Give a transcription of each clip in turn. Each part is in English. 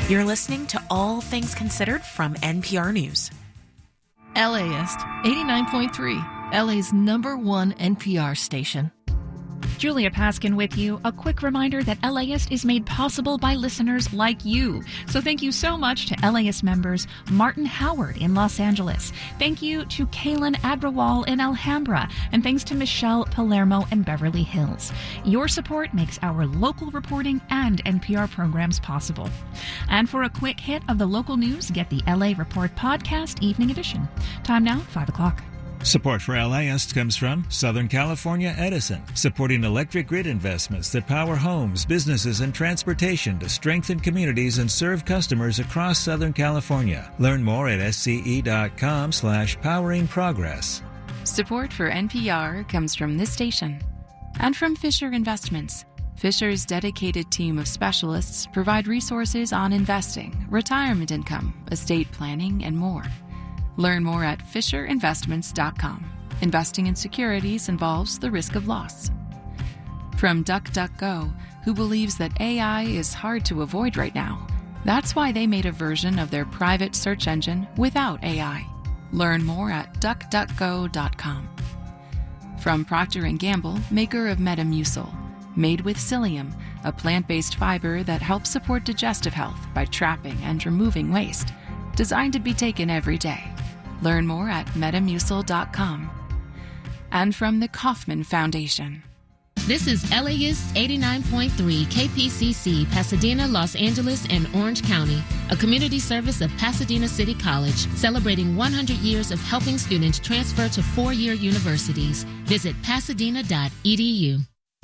You're listening to All Things Considered from NPR News. LAist 89.3, LA's #1 NPR station. Julia Paskin with you. A quick reminder that LAist is made possible by listeners like you. So thank you so much to LAist members Martin Howard in Los Angeles. Thank you to Kaylin Agrawal in Alhambra. And thanks to Michelle Palermo in Beverly Hills. Your support makes our local reporting and NPR programs possible. And for a quick hit of the local news, get the LA Report Podcast Evening Edition. Time now, 5 o'clock. Support for LAist comes from Southern California Edison, supporting electric grid investments that power homes, businesses, and transportation to strengthen communities and serve customers across Southern California. Learn more at sce.com/poweringprogress. Support for NPR comes from this station and from Fisher Investments. Fisher's dedicated team of specialists provide resources on investing, retirement income, estate planning, and more. Learn more at FisherInvestments.com. Investing in securities involves the risk of loss. From DuckDuckGo, who believes that AI is hard to avoid right now. That's why they made a version of their private search engine without AI. Learn more at DuckDuckGo.com. From Procter & Gamble, maker of Metamucil, made with psyllium, a plant-based fiber that helps support digestive health by trapping and removing waste. Designed to be taken every day. Learn more at Metamucil.com. And from the Kauffman Foundation. This is LAist 89.3 KPCC, Pasadena, Los Angeles, and Orange County, a community service of Pasadena City College, celebrating 100 years of helping students transfer to four-year universities. Visit pasadena.edu.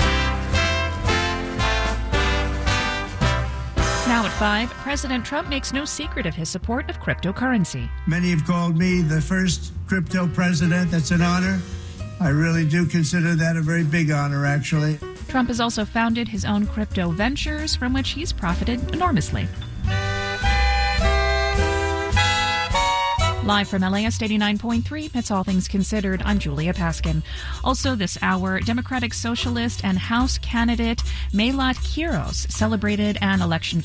Now at 5, President Trump makes no secret of his support of cryptocurrency. Many have called me the first crypto president. That's an honor. I really do consider that a very big honor, actually. Trump has also founded his own crypto ventures, from which he's profited enormously. Live from LAist 89.3, it's All Things Considered. I'm Julia Paskin. Also this hour, Democratic Socialist and House candidate Melat Quiros celebrated an election